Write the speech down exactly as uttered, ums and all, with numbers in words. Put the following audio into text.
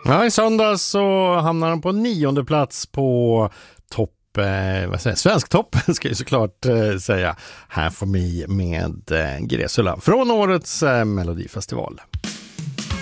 Ja, i söndags så hamnar han på nionde plats på topp, eh, vad säger, Svensktoppen ska jag såklart eh, säga. Här får vi med eh, Gresula från årets eh, Melodifestival.